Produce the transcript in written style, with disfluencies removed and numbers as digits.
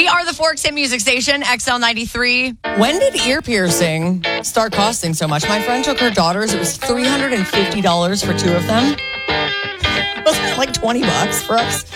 We are the Forks Hit Music Station, XL93. When did ear piercing start costing so much? My friend took her daughters. It was $350 for two of them. Wasn't it like $20 for us?